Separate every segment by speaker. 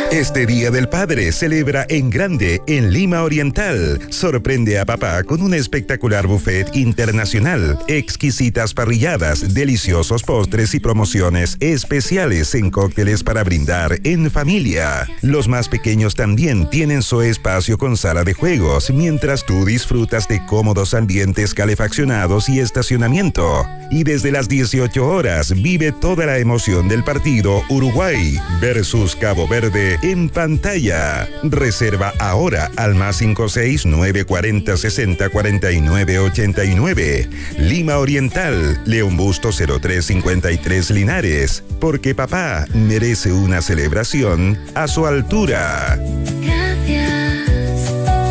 Speaker 1: Este Día del Padre celebra en grande en Lima Oriental. Sorprende a papá con un espectacular buffet internacional, exquisitas parrilladas, deliciosos postres y promociones especiales en cócteles para brindar en familia. Los más pequeños también tienen su espacio con sala de juegos, mientras tú disfrutas de cómodos ambientes calefaccionados y estacionamiento. Y desde las 18 horas vive toda la emoción del partido Uruguay versus Cabo Verde en pantalla. Reserva ahora al +56 940 60 49 89. Lima Oriental, León Busto 0353 Linares. Porque papá merece una celebración a su altura.
Speaker 2: Gracias,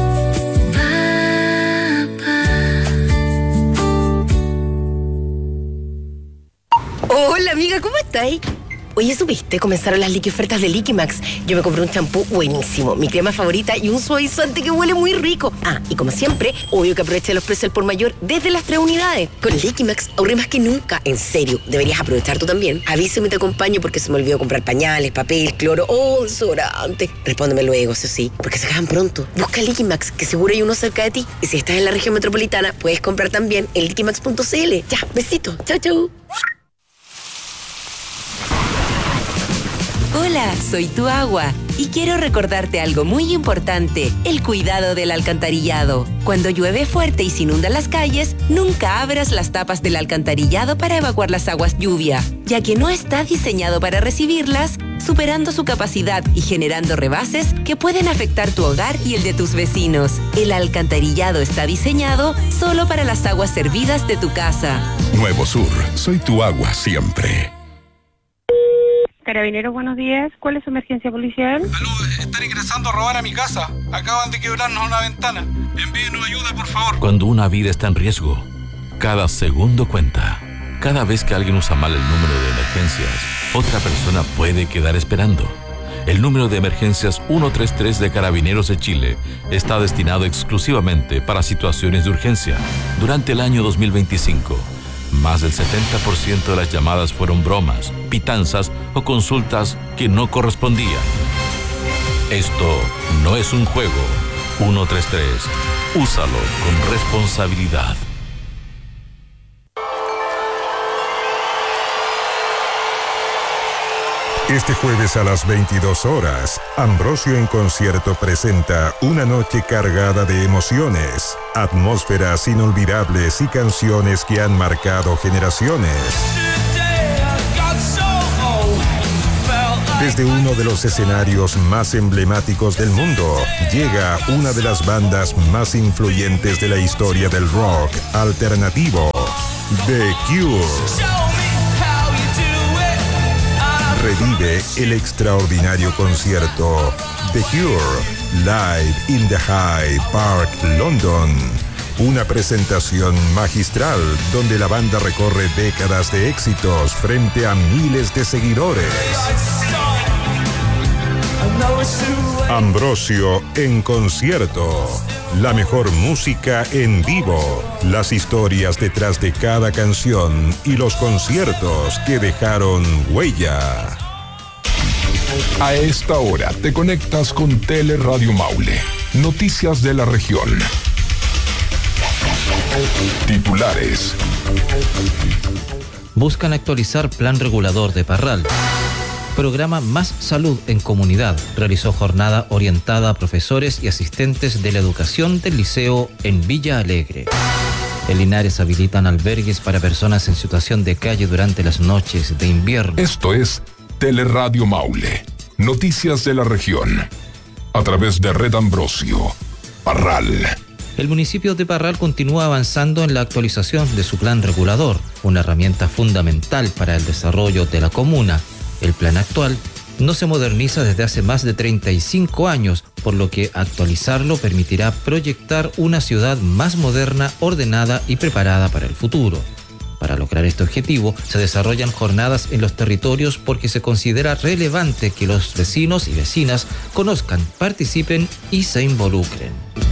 Speaker 2: papá.
Speaker 3: Hola amiga, ¿cómo estáis? Oye, ¿supiste? Comenzaron las liqui ofertas de Liquimax. Yo me compré un champú buenísimo, mi crema favorita y un suavizante que huele muy rico. Ah, y como siempre, obvio que aproveché los precios al por mayor desde las 3 unidades. Con Liquimax ahorré más que nunca. En serio, deberías aprovechar tú también. Avísame y te acompaño porque se me olvidó comprar pañales, papel, cloro o desodorante. Respóndeme luego, eso sí, porque se acaban pronto. Busca Liquimax, que seguro hay uno cerca de ti. Y si estás en la región metropolitana, puedes comprar también en liquimax.cl. Ya, besito. Chau, chau.
Speaker 4: Hola, soy tu agua y quiero recordarte algo muy importante, el cuidado del alcantarillado. Cuando llueve fuerte y se inundan las calles, nunca abras las tapas del alcantarillado para evacuar las aguas lluvia, ya que no está diseñado para recibirlas, superando su capacidad y generando rebases que pueden afectar tu hogar y el de tus vecinos. El alcantarillado está diseñado solo para las aguas servidas de tu casa.
Speaker 5: Nuevo Sur, soy tu agua siempre.
Speaker 6: Carabineros, buenos días. ¿Cuál es su emergencia policial?
Speaker 7: Aló, están ingresando a robar a mi casa. Acaban de quebrarnos una ventana. Envíenos ayuda, por favor.
Speaker 8: Cuando una vida está en riesgo, cada segundo cuenta. Cada vez que alguien usa mal el número de emergencias, otra persona puede quedar esperando. El número de emergencias 133 de Carabineros de Chile está destinado exclusivamente para situaciones de urgencia. Durante el año 2025, más del 70% de las llamadas fueron bromas, pitanzas o consultas que no correspondían. Esto no es un juego. 133. Úsalo con responsabilidad.
Speaker 1: Este jueves a las 22 horas, Ambrosio en concierto presenta una noche cargada de emociones, atmósferas inolvidables y canciones que han marcado generaciones. Desde uno de los escenarios más emblemáticos del mundo, llega una de las bandas más influyentes de la historia del rock alternativo, The Cure. Revive el extraordinario concierto The Cure Live in the Hyde Park, London. Una presentación magistral donde la banda recorre décadas de éxitos frente a miles de seguidores. Ambrosio en concierto. La mejor música en vivo. Las historias detrás de cada canción y los conciertos que dejaron huella.
Speaker 5: A esta hora te conectas con Teleradio Maule. Noticias de la región. Titulares.
Speaker 9: Buscan actualizar plan regulador de Parral. Programa Más Salud en Comunidad realizó jornada orientada a profesores y asistentes de la educación del liceo en Villa Alegre. En Linares habilitan albergues para personas en situación de calle durante las noches de invierno.
Speaker 5: Esto es Teleradio Maule. Noticias de la región. A través de Red Ambrosio. Parral.
Speaker 9: El municipio de Parral continúa avanzando en la actualización de su plan regulador, una herramienta fundamental para el desarrollo de la comuna. El plan actual no se moderniza desde hace más de 35 años, por lo que actualizarlo permitirá proyectar una ciudad más moderna, ordenada y preparada para el futuro. Para lograr este objetivo, se desarrollan jornadas en los territorios porque se considera relevante que los vecinos y vecinas conozcan, participen y se involucren.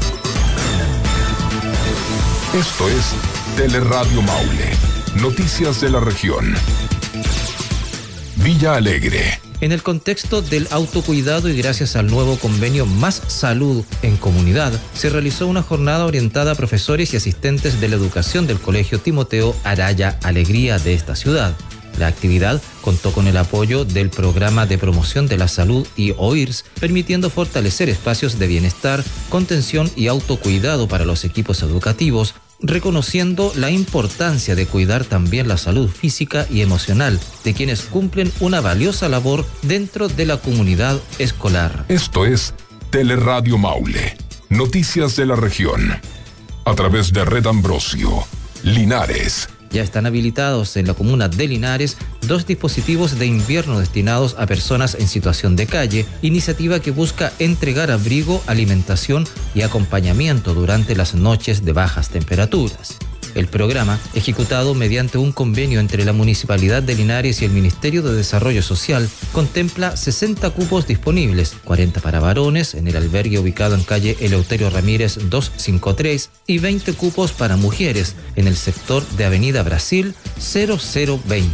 Speaker 5: Esto es Teleradio Maule. Noticias de la región. Villa Alegre,
Speaker 9: En el contexto del autocuidado y gracias al nuevo convenio Más Salud en Comunidad, se realizó una jornada orientada a profesores y asistentes de la educación del Colegio Timoteo Araya Alegría de esta ciudad. La actividad contó con el apoyo del Programa de Promoción de la Salud y OIRS, permitiendo fortalecer espacios de bienestar, contención y autocuidado para los equipos educativos, reconociendo la importancia de cuidar también la salud física y emocional de quienes cumplen una valiosa labor dentro de la comunidad escolar.
Speaker 5: Esto es Teleradio Maule, noticias de la región, a través de Red Ambrosio, Linares.
Speaker 9: Ya están habilitados en la comuna de Linares 2 dispositivos de invierno destinados a personas en situación de calle, iniciativa que busca entregar abrigo, alimentación y acompañamiento durante las noches de bajas temperaturas. El programa, ejecutado mediante un convenio entre la Municipalidad de Linares y el Ministerio de Desarrollo Social, contempla 60 cupos disponibles, 40 para varones en el albergue ubicado en calle Eleuterio Ramírez 253 y 20 cupos para mujeres en el sector de Avenida Brasil 0020.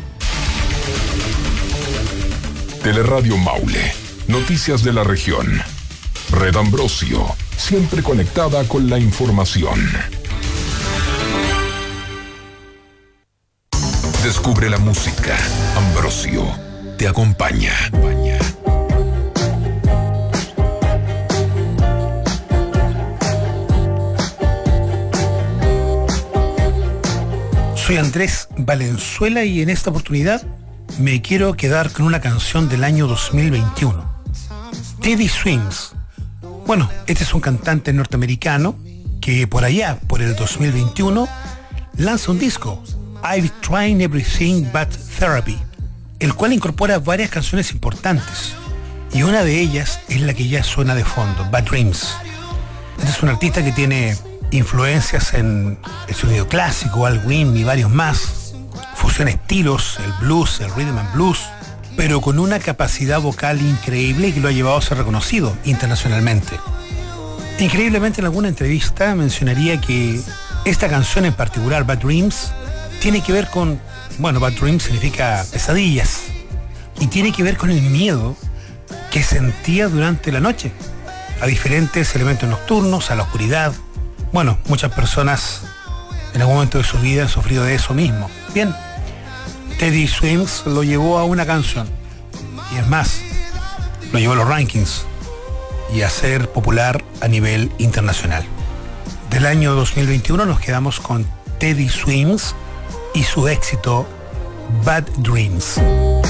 Speaker 5: Teleradio Maule, noticias de la región. Red Ambrosio, siempre conectada con la información. Descubre la música. Ambrosio te acompaña.
Speaker 10: Soy Andrés Valenzuela y en esta oportunidad me quiero quedar con una canción del año 2021. Teddy Swims. Bueno, este es un cantante norteamericano que por allá, por el 2021, lanza un disco, I've Tried Everything But Therapy, el cual incorpora varias canciones importantes, y una de ellas es la que ya suena de fondo, Bad Dreams. Este es un artista que tiene influencias en el sonido clásico, Al Green y varios más, fusiona estilos, el blues, el rhythm and blues, pero con una capacidad vocal increíble que lo ha llevado a ser reconocido internacionalmente. Increíblemente, en alguna entrevista mencionaría que esta canción en particular, Bad Dreams, tiene que ver con, bueno, Bad Dreams significa pesadillas, y tiene que ver con el miedo que sentía durante la noche, a diferentes elementos nocturnos, a la oscuridad. Bueno, muchas personas en algún momento de su vida han sufrido de eso mismo. Bien, Teddy Swims lo llevó a una canción, y es más, lo llevó a los rankings y a ser popular a nivel internacional. Del año 2021 nos quedamos con Teddy Swims y su éxito Bad Dreams.